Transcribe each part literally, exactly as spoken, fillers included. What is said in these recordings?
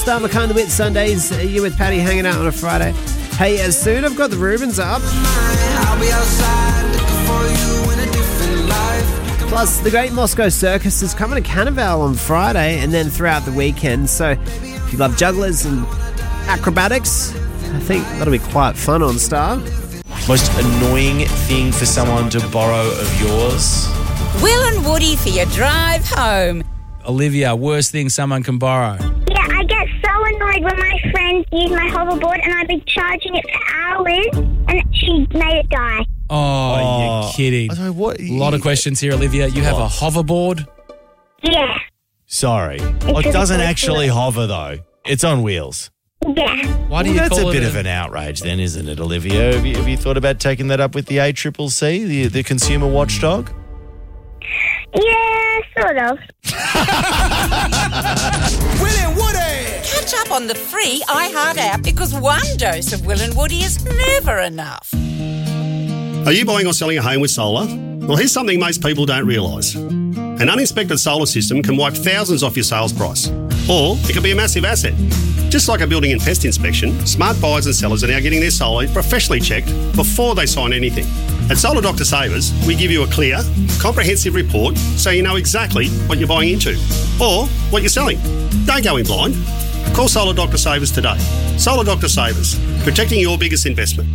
Star McCann, the Wit Sundays. You with Paddy hanging out on a Friday. Hey, as soon I've got the Rubens up. I'll be outside looking for you in a different life. Plus, the Great Moscow Circus is coming to Cantervale on Friday and then throughout the weekend. So if you love jugglers and acrobatics, I think that'll be quite fun on Star. Most annoying thing for someone to borrow of yours? Will and Woody for your drive home. Olivia, worst thing someone can borrow. Yeah, I get so annoyed when my friends use my hoverboard and I've been charging it for hours and she made it die. Oh, Oh, you're kidding. I don't know what. A lot of questions here, Olivia. You have a hoverboard? Yeah, Sorry. Well, it really doesn't close actually to it. hover, though. It's on wheels. yeah. Why do Well, you that's call a it bit of an outrage then, isn't it, Olivia? Have you, have you thought about taking that up with the A C C C, the, the consumer watchdog? Yeah, sort of. Will and Woody. Catch up on the free iHeart app because one dose of Will and Woody is never enough. Are you buying or selling a home with solar? Well, here's something most people don't realise. An uninspected solar system can wipe thousands off your sales price. Or it can be a massive asset. Just like a building and pest inspection, smart buyers and sellers are now getting their solar professionally checked before they sign anything. At Solar Doctor Savers, we give you a clear, comprehensive report so you know exactly what you're buying into or what you're selling. Don't go in blind. Call Solar Doctor Savers today. Solar Doctor Savers, protecting your biggest investment.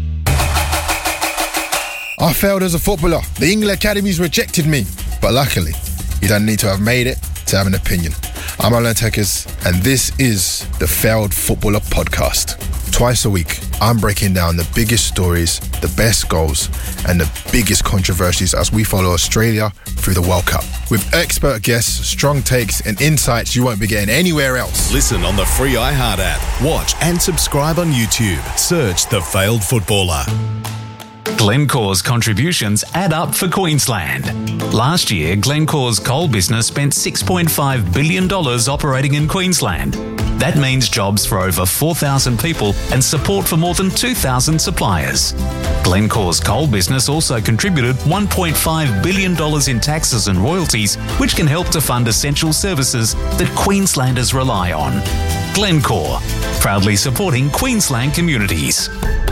I failed as a footballer. The England Academies rejected me. But luckily, you don't need to have made it to have an opinion. I'm Alan Tekers, and this is the Failed Footballer Podcast. Twice a week, I'm breaking down the biggest stories, the best goals, and the biggest controversies as we follow Australia through the World Cup. With expert guests, strong takes, and insights you won't be getting anywhere else. Listen on the free iHeart app. Watch and subscribe on YouTube. Search The Failed Footballer. Glencore's contributions add up for Queensland. Last year, Glencore's coal business spent six point five billion dollars operating in Queensland. That means jobs for over four thousand people and support for more than two thousand suppliers. Glencore's coal business also contributed one point five billion dollars in taxes and royalties, which can help to fund essential services that Queenslanders rely on. Glencore, proudly supporting Queensland communities.